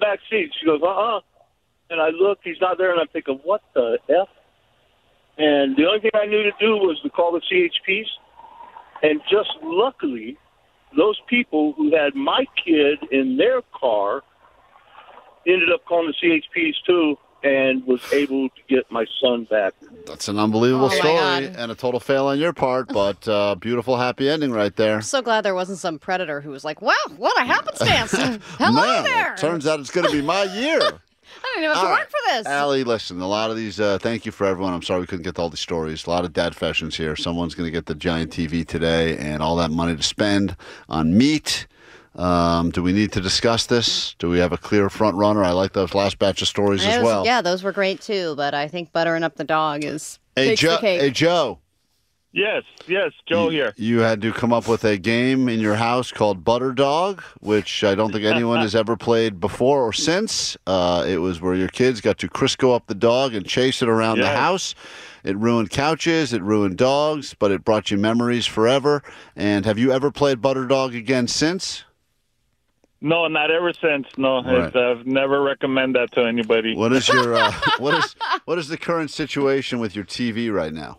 back seat. She goes, And I look, he's not there, and I'm thinking, what the F? And the only thing I knew to do was to call the CHPs. And just luckily, those people who had my kid in their car ended up calling the CHPs too, and was able to get my son back. That's an unbelievable story and a total fail on your part, but beautiful happy ending right there. I'm so glad there wasn't some predator who was like, wow, what a happenstance. Hello Man, there. It turns out it's going to be my year. I don't even have to work for this. Allie, listen, a lot of these, thank you for everyone. I'm sorry we couldn't get to all these stories. A lot of dad fashions here. Someone's going to get the giant TV today and all that money to spend on meat. Do we need to discuss this? Do we have a clear front runner? I like those last batch of stories as well. Yeah, those were great too, but I think buttering up the dog takes the cake. Hey, Joe. Yes, Joe here. You had to come up with a game in your house called Butter Dog, which I don't think anyone has ever played before or since. It was where your kids got to Crisco up the dog and chase it around the house. It ruined couches, it ruined dogs, but it brought you memories forever. And have you ever played Butter Dog again since? No, not ever since. No, Right. I've never recommended that to anybody. What is your what is the current situation with your TV right now?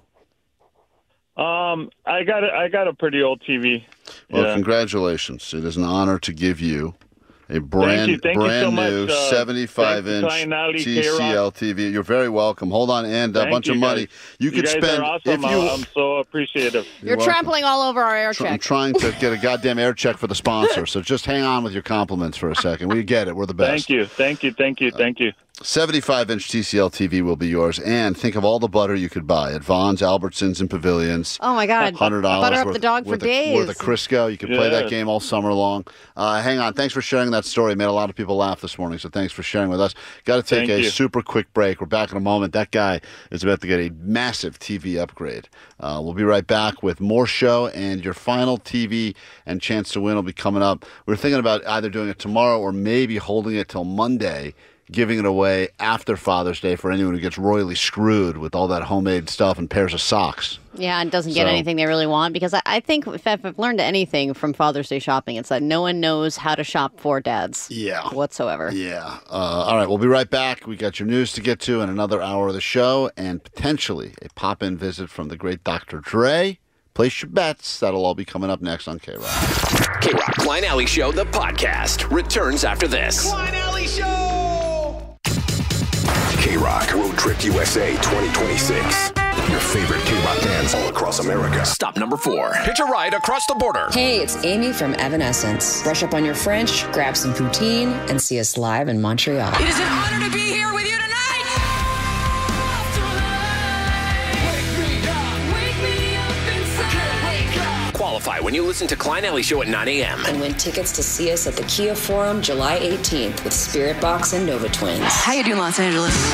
I got a pretty old TV. Well, congratulations! It is an honor to give you a brand Thank you so new much, 75-inch Klein Alley, TCL K-Rock. TV. You're very welcome. Hold on, and a bunch of money. You could guys spend are awesome. I'm so appreciative. You're trampling all over our air check. I'm trying to get a goddamn air check for the sponsor, so just hang on with your compliments for a second. We get it. We're the best. Thank you. 75-inch TCL TV will be yours, and think of all the butter you could buy at Vaughn's, Albertsons, and Pavilions. Oh, my God. $100 Butter up worth, the dog for days. Worth of Crisco. You can play that game all summer long. Hang on. Thanks for sharing that story. Made a lot of people laugh this morning, so thanks for sharing with us. Got to take a super quick break. We're back in a moment. That guy is about to get a massive TV upgrade. We'll be right back with more show, and your final TV and chance to win will be coming up. We're thinking about either doing it tomorrow or maybe holding it till Monday, giving it away after Father's Day for anyone who gets royally screwed with all that homemade stuff and pairs of socks. Yeah, and doesn't get anything they really want, because I think if I've learned anything from Father's Day shopping, it's that no one knows how to shop for dads. Yeah. Whatsoever. Yeah. All right, we'll be right back. We got your news to get to and another hour of the show, and potentially a pop-in visit from the great Dr. Dre. Place your bets. That'll all be coming up next on K-Rock. K-Rock Klein Alley Show, the podcast, returns after this. Klein Alley Show! K-Rock Road Trip USA 2026. Your favorite K-Rock bands all across America. Stop number 4. Hitch a ride across the border. Hey, it's Amy from Evanescence. Brush up on your French, grab some poutine, and see us live in Montreal. It is an honor to be here with you tonight! Qualify when you listen to Klein Alley Show at 9 a.m. And win tickets to see us at the Kia Forum July 18th with Spirit Box and Nova Twins. How you doing, Los Angeles?